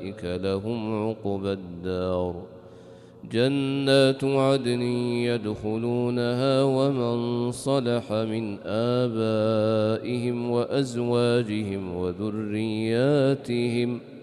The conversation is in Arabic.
أولئك لهم عقبى الدار جنات عدن يدخلونها ومن صلح من آبائهم وأزواجهم وذرياتهم